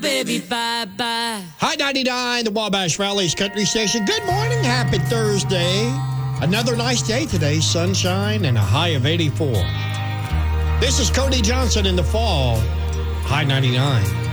Baby, bye-bye. High 99, the Wabash Valley's country station. Good morning. Happy Thursday. Another nice day today. Sunshine and a high of 84. This is Cody Johnson in the fall. High 99.